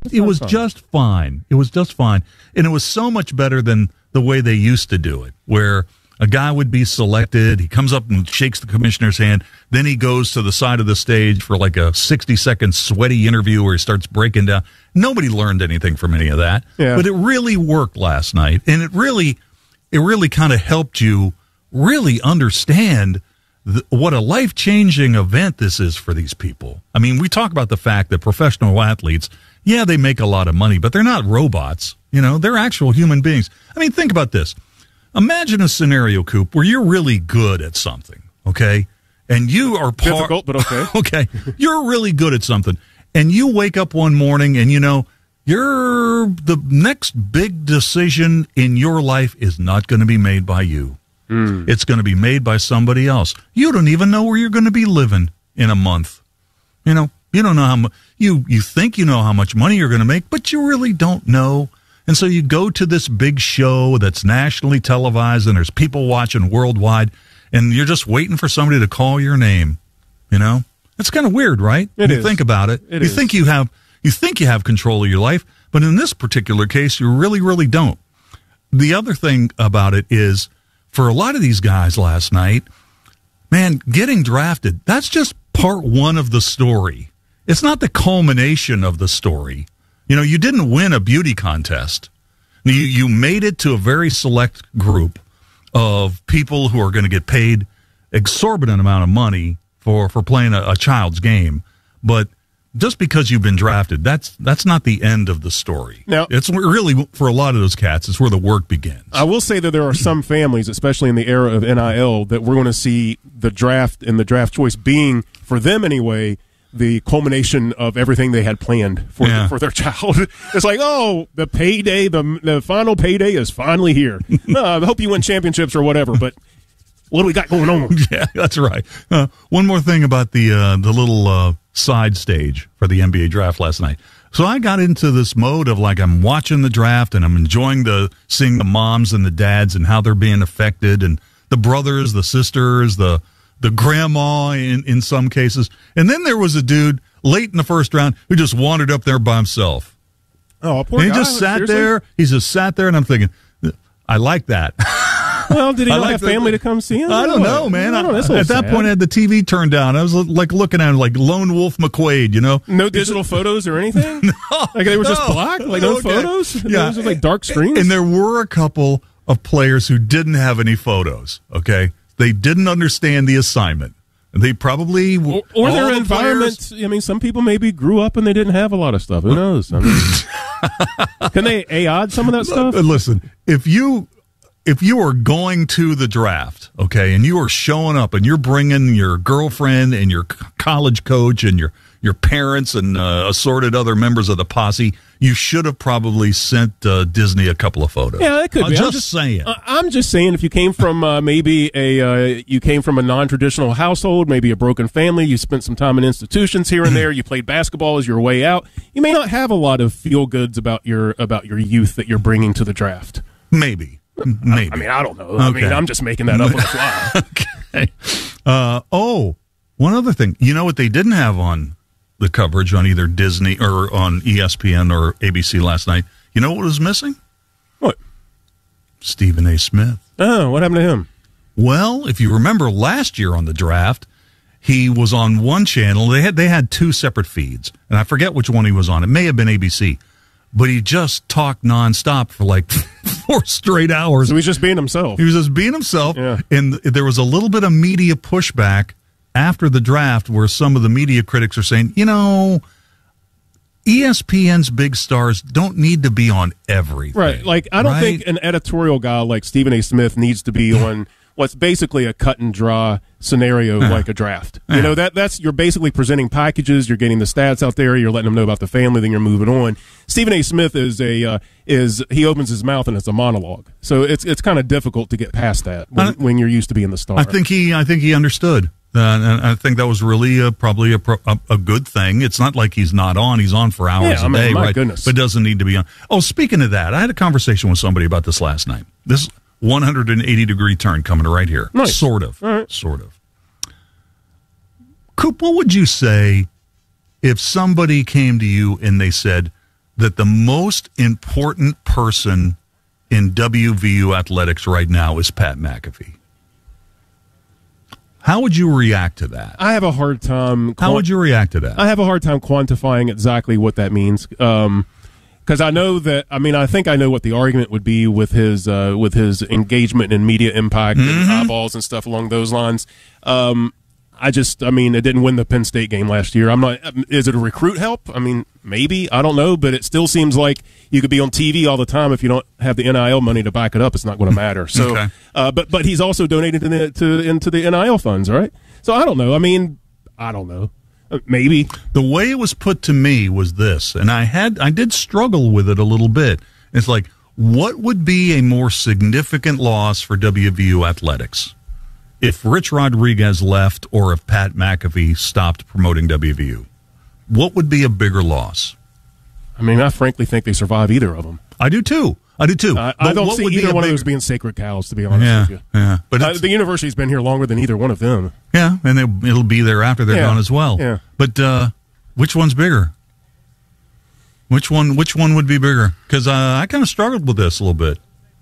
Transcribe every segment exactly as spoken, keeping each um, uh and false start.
it was fun. just fine. It was just fine. And it was so much better than the way they used to do it, where a guy would be selected, he comes up and shakes the commissioner's hand, then he goes to the side of the stage for like a sixty-second sweaty interview where he starts breaking down. Nobody learned anything from any of that. Yeah. But it really worked last night, and it really, it really kind of helped you really understand the, what a life-changing event this is for these people. I mean, we talk about the fact that professional athletes, yeah, they make a lot of money, but they're not robots. You know, they're actual human beings. I mean, think about this. Imagine a scenario, Coop, where you're really good at something, okay? And you are part... Difficult, but okay. Okay. You're really good at something. And you wake up one morning and, you know, you're the next big decision in your life is not going to be made by you. Mm. It's going to be made by somebody else. You don't even know where you're going to be living in a month. You know, you don't know how much... You, you think you know how much money you're going to make, but you really don't know. And so you go to this big show that's nationally televised and there's people watching worldwide and you're just waiting for somebody to call your name. You know, it's kind of weird, right? It you is. think about it. It you is. think you have, you think you have control of your life, but in this particular case, you really, really don't. The other thing about it is for a lot of these guys last night, man, getting drafted, that's just part one of the story. It's not the culmination of the story. You know, you didn't win a beauty contest. You, you made it to a very select group of people who are going to get paid exorbitant amount of money for, for playing a, a child's game. But just because you've been drafted, that's that's not the end of the story. Now, it's really, for a lot of those cats, it's where the work begins. I will say that there are some families, especially in the era of N I L, that we're going to see the draft and the draft choice being, for them anyway, the culmination of everything they had planned for yeah. the, for their child. It's like, oh, the payday, the the final payday is finally here. No, I hope you win championships or whatever, but what do we got going on? Yeah, that's right. Uh, one more thing about the uh, the little uh, side stage for the N B A draft last night. So I got into this mode of like I'm watching the draft and I'm enjoying the seeing the moms and the dads and how they're being affected and the brothers, the sisters, the the grandma in, in some cases. And then there was a dude late in the first round who just wandered up there by himself. Oh, poor and he guy. just sat Seriously? there. He just sat there, and I'm thinking, I like that. Well, did he I not like have the, family to come see him? I don't know, man. I don't know, I, at that sad. point, I had the T V turned down. I was like looking at him like Lone Wolf McQuaid, you know? No digital photos or anything? No. Like they were just no. black? Like no Okay. photos? Yeah. It was just like dark screens? And there were a couple of players who didn't have any photos, okay? They didn't understand the assignment. They probably Or, or their the environment. players, I mean, some people maybe grew up and they didn't have a lot of stuff. Who knows? I mean, can they A I some of that stuff? Listen, if you if you are going to the draft, okay, and you are showing up and you're bringing your girlfriend and your college coach and your your parents and uh, assorted other members of the posse, you should have probably sent uh, Disney a couple of photos. Yeah, that could I'm be. Just I'm just saying. Uh, I'm just saying, if you came from uh, maybe a uh, you came from a non-traditional household, maybe a broken family, you spent some time in institutions here and there, you played basketball as your way out, you may not have a lot of feel goods about your about your youth that you're bringing to the draft. Maybe. Maybe. I mean, I don't know. I Okay. mean, I'm just making that up on the fly. Okay. Uh, oh, one other thing. You know what they didn't have on the coverage on either Disney or on E S P N or A B C last night? You know what was missing? What? Stephen A. Smith. Oh, what happened to him? Well, if you remember last year on the draft, he was on one channel. They had they had two separate feeds, and I forget which one he was on. It may have been A B C, but he just talked nonstop for like four straight hours. So he's just being himself. He was just being himself, Yeah. and there was a little bit of media pushback after the draft where some of the media critics are saying, you know, E S P N's big stars don't need to be on everything. Right. Like, I don't right? think an editorial guy like Stephen A. Smith needs to be on what's basically a cut and draw scenario Yeah. like a draft. Yeah. You know, that that's you're basically presenting packages, you're getting the stats out there, you're letting them know about the family, then you're moving on. Stephen A. Smith is a uh, is he opens his mouth and it's a monologue. So it's it's kind of difficult to get past that when, I- when you're used to being the star. I think he I think he understood. Uh, and I think that was really a, probably a, pro- a a good thing. It's not like he's not on. He's on for hours Yeah, I a mean, day, my right? goodness. But doesn't need to be on. Oh, speaking of that, I had a conversation with somebody about this last night. This one hundred eighty degree turn coming right here. Nice. Sort of. All right. Sort of. Coop, what would you say if somebody came to you and they said, that the most important person in W V U athletics right now is Pat McAfee. How would you react to that? I have a hard time. How would you react to that? I have a hard time quantifying exactly what that means. Um, Because I know that, I mean, I think I know what the argument would be with his uh, with his engagement and media impact mm-hmm. and eyeballs and stuff along those lines. Um, I just, I mean, it didn't win the Penn State game last year. I'm not. Is it a recruit help? I mean, maybe. I don't know, but it still seems like you could be on T V all the time if you don't have the N I L money to back it up. It's not going to matter. So, okay. uh, but but he's also donated to the, to into the N I L funds, right? So I don't know. I mean, I don't know. Maybe. The way it was put to me was this, and I had I did struggle with it a little bit. It's like, what would be a more significant loss for W V U athletics? If Rich Rodriguez left or if Pat McAfee stopped promoting W V U? What would be a bigger loss? I mean, I frankly think they survive either of them. I do too. I do too. Uh, I don't see either one bigger... of those being sacred cows, to be honest yeah, with you. Yeah, but uh, the university's been here longer than either one of them. Yeah, and they, it'll be there after they're yeah. gone as well. Yeah. But uh, which one's bigger? Which one? Which one would be bigger? Because uh, I kind of struggled with this a little bit.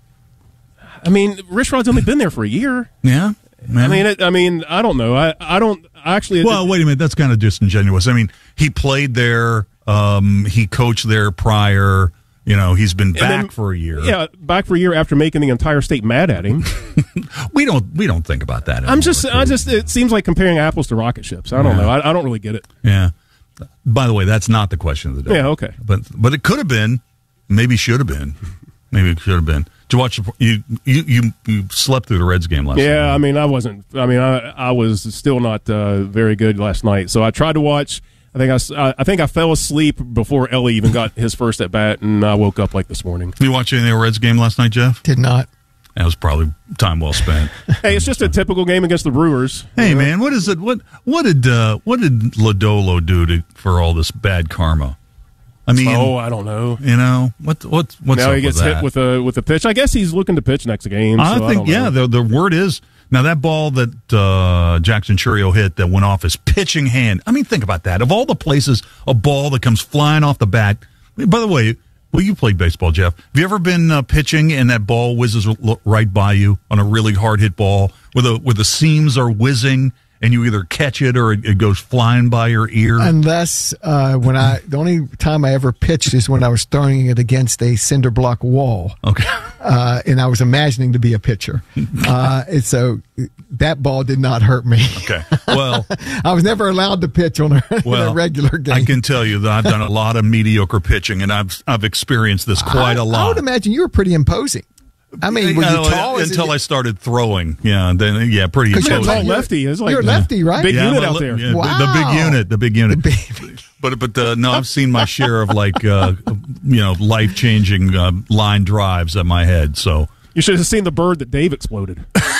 I mean, Rich Rod's only been there for a year. Yeah. Man. I mean, it, I mean, I don't know. I, I don't actually. Well, wait a minute. That's kind of disingenuous. I mean, he played there. Um, he coached there prior. You know, he's been back then, for a year. Yeah, back for a year after making the entire state mad at him. we don't we don't think about that anymore. I'm just, I just, it seems like comparing apples to rocket ships. I don't yeah. know. I, I don't really get it. Yeah. By the way, that's not the question of the day. Yeah, okay. But but it could have been. Maybe should have been. Maybe it should have been. Did you watch? You you you, you slept through the Reds game last night. Yeah, I mean, I wasn't. I mean, I I was still not uh, very good last night. So I tried to watch. I think I, I think I fell asleep before Ellie even got his first at bat, and I woke up like this morning. You watch any of the Reds game last night, Jeff? Did not. That was probably time well spent. Hey, it's just a typical game against the Brewers. Hey, you know? man, what is it? What what did uh, what did Lodolo do to, for all this bad karma? I mean, oh, I don't know. You know what? What? What's now up he gets with hit that? with a with a pitch. I guess he's looking to pitch next game. I so think I don't yeah. know. The the word is now that ball that uh, Jackson Churio hit that went off his pitching hand. I mean, think about that. Of all the places, a ball that comes flying off the bat. By the way, well, you played baseball, Jeff. Have you ever been uh, pitching and that ball whizzes right by you on a really hard hit ball where the where the seams are whizzing? And you either catch it or it goes flying by your ear. Unless uh, when I, the only time I ever pitched is when I was throwing it against a cinder block wall. Okay. Uh, and I was imagining to be a pitcher. Uh, and so that ball did not hurt me. Okay. Well, I was never allowed to pitch on a, well, in a regular game. I can tell you that I've done a lot of mediocre pitching, and I've I've experienced this quite I, a lot. I would imagine you were pretty imposing. I mean, were you uh, tall? Until I started throwing. Yeah, then yeah, pretty imposing. You're a lefty. It's like, you're a lefty, right? Big yeah, unit a, out there. Yeah, wow. The big unit. The big unit. The big, but but uh, no, I've seen my share of like uh, you know life changing uh, line drives at my head. So you should have seen the bird that Dave exploded.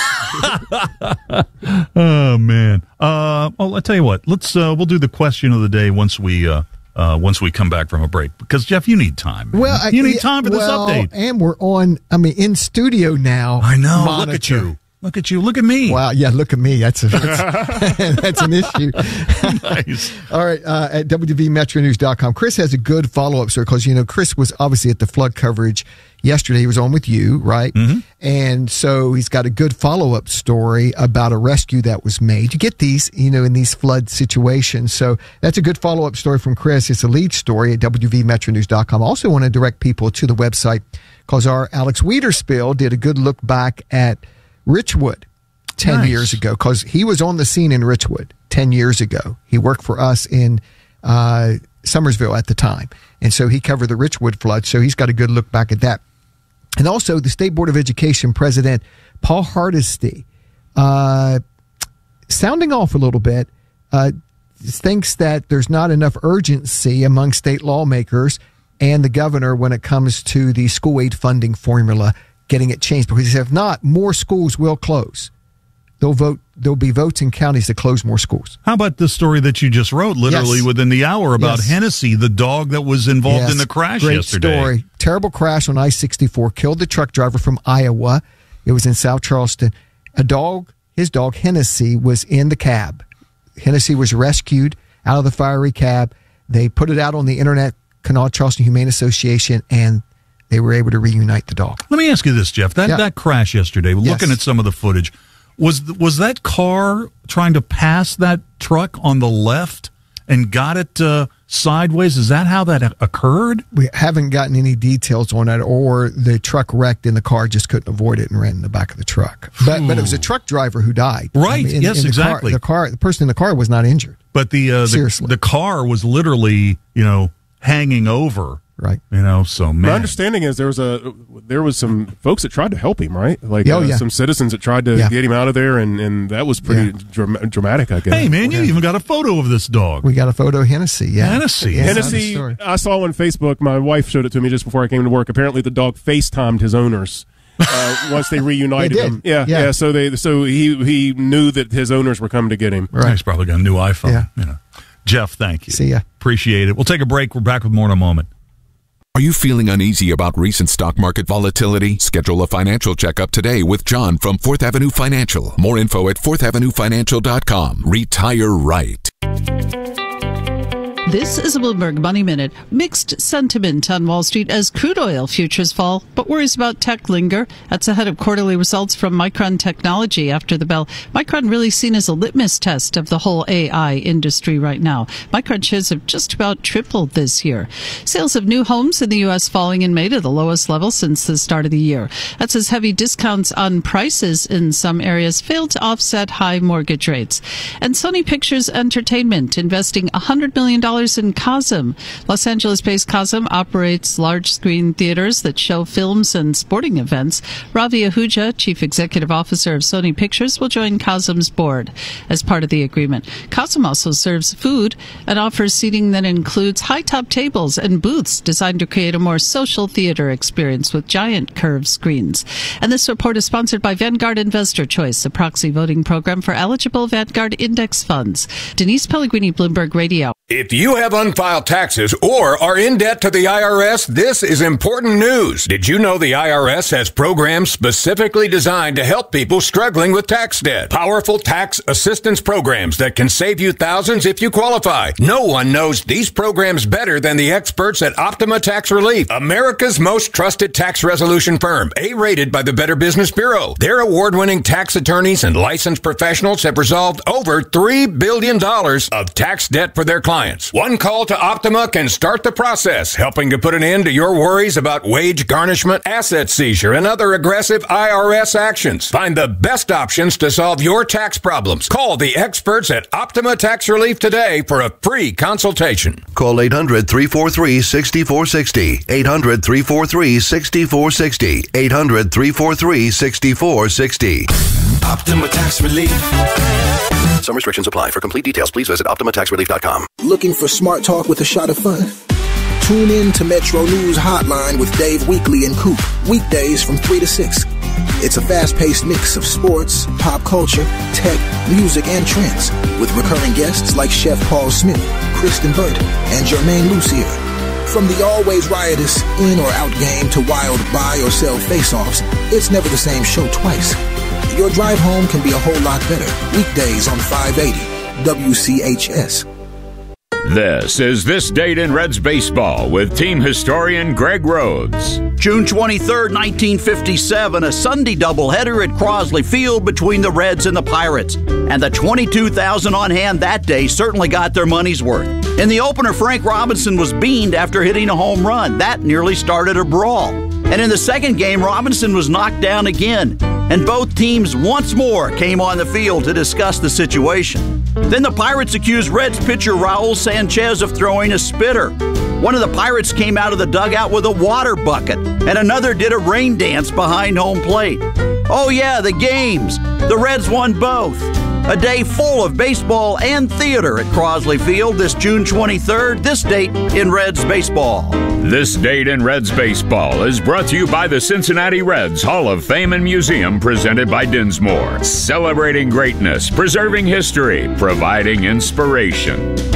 Oh man. Uh, well, I'll tell you what. Let's uh, we'll do the question of the day once we. Uh, Uh, once we come back from a break, because Jeff, you need time. Man. Well, you need yeah, time for this well, update, and we're on. I mean, in studio now. I know. Monitor. Look at you. Look at you. Look at me. Wow. Yeah. Look at me. That's a, that's, that's an issue. Nice. All right. Uh, at W V Metro News dot com, Chris has a good follow up story because you know Chris was obviously at the flood coverage yesterday. He was on with you, right? Mm-hmm. And so he's got a good follow up story about a rescue that was made. You get these, you know, in these flood situations. So that's a good follow up story from Chris. It's a lead story at W V Metro News dot com. I also want to direct people to the website because our Alex Wiederspiel did a good look back at Richwood ten nice. years ago because he was on the scene in Richwood ten years ago. He worked for us in uh, Summersville at the time. And so he covered the Richwood flood. So he's got a good look back at that. And also the State Board of Education President Paul Hardesty, uh, sounding off a little bit, uh, thinks that there's not enough urgency among state lawmakers and the governor when it comes to the school aid funding formula getting it changed, because if not, more schools will close. They'll vote. There'll be votes in counties to close more schools. How about the story that you just wrote, literally yes. within the hour, about yes. Hennessy, the dog that was involved yes. in the crash Great yesterday? Story. Terrible crash on I sixty-four. Killed the truck driver from Iowa. It was in South Charleston. A dog, his dog Hennessy, was in the cab. Hennessy was rescued out of the fiery cab. They put it out on the internet Kanawha Charleston Humane Association, and they were able to reunite the dog. Let me ask you this, Jeff. That Yeah. that crash yesterday, Yes. looking at some of the footage, was was that car trying to pass that truck on the left and got it uh, sideways? Is that how that occurred? We haven't gotten any details on it, or the truck wrecked and the car just couldn't avoid it and ran in the back of the truck. But but it was a truck driver who died. Right. in- Yes, in the exactly. Car, the car, the person in the car was not injured. But the, uh, the Seriously. the car was literally, you know, hanging over. Right. You know, so man. My understanding is there was a there was some folks that tried to help him, right? Like Oh, uh, yeah. some citizens that tried to Yeah. get him out of there, and, and that was pretty Yeah. dram- dramatic, I guess. Hey, man, you even got a photo of this dog. We got a photo of Hennessy. Yeah, Hennessy. Yeah, it's Hennessy, not a story. I saw on Facebook. My wife showed it to me just before I came to work. Apparently, the dog FaceTimed his owners uh, once they reunited They did. him. Yeah, Yeah. yeah. So they, so he he knew that his owners were coming to get him. Right. He's probably got a new iPhone. Yeah. You know. Jeff, thank you. See ya. Appreciate it. We'll take a break. We're back with more in a moment. Are you feeling uneasy about recent stock market volatility? Schedule a financial checkup today with John from Fourth Avenue Financial. More info at fourth avenue financial dot com. Retire right. This is a Bloomberg Money Minute. Mixed sentiment on Wall Street as crude oil futures fall, but worries about tech linger. That's ahead of quarterly results from Micron Technology after the bell. Micron really seen as a litmus test of the whole A I industry right now. Micron shares have just about tripled this year. Sales of new homes in the U S falling in May to the lowest level since the start of the year. That's as heavy discounts on prices in some areas failed to offset high mortgage rates. And Sony Pictures Entertainment investing one hundred million dollars in Cosm. Los Angeles-based Cosm operates large-screen theaters that show films and sporting events. Ravi Ahuja, Chief Executive Officer of Sony Pictures, will join Cosm's board as part of the agreement. Cosm also serves food and offers seating that includes high-top tables and booths designed to create a more social theater experience with giant curved screens. And this report is sponsored by Vanguard Investor Choice, a proxy voting program for eligible Vanguard index funds. Denise Pellegrini, Bloomberg Radio. If you have unfiled taxes or are in debt to the I R S, this is important news. Did you know the I R S has programs specifically designed to help people struggling with tax debt? Powerful tax assistance programs that can save you thousands if you qualify. No one knows these programs better than the experts at Optima Tax Relief, America's most trusted tax resolution firm, A-rated by the Better Business Bureau. Their award-winning tax attorneys and licensed professionals have resolved over three billion dollars of tax debt for their clients. One call to Optima can start the process, helping to put an end to your worries about wage garnishment, asset seizure, and other aggressive I R S actions. Find the best options to solve your tax problems. Call the experts at Optima Tax Relief today for a free consultation. Call eight hundred, three four three, six four six zero. eight hundred, three four three, six four six zero. eight hundred, three four three, six four six zero. Optima Tax Relief. Some restrictions apply. For complete details, please visit optima tax relief dot com. Looking for smart talk with a shot of fun? Tune in to Metro News Hotline with Dave Weekly and Coop, weekdays from three to six. It's a fast-paced mix of sports, pop culture, tech, music, and trends, with recurring guests like Chef Paul Smith, Kristen Burt, and Jermaine Lucier. From the always riotous in or out game to wild buy or sell face-offs, it's never the same show twice. Your drive home can be a whole lot better. Weekdays on five eighty W C H S. This is This Date in Reds Baseball with team historian Greg Rhodes. June twenty-third, nineteen fifty-seven, a Sunday doubleheader at Crosley Field between the Reds and the Pirates. And the twenty-two thousand on hand that day certainly got their money's worth. In the opener, Frank Robinson was beaned after hitting a home run. That nearly started a brawl. And in the second game, Robinson was knocked down again. And both teams once more came on the field to discuss the situation. Then the Pirates accused Reds pitcher Raul Sanchez of throwing a spitter. One of the Pirates came out of the dugout with a water bucket, and another did a rain dance behind home plate. Oh yeah, the games. The Reds won both. A day full of baseball and theater at Crosley Field this June twenty-third, this date in Reds baseball. This Date in Reds Baseball is brought to you by the Cincinnati Reds Hall of Fame and Museum, presented by Dinsmore. Celebrating greatness, preserving history, providing inspiration.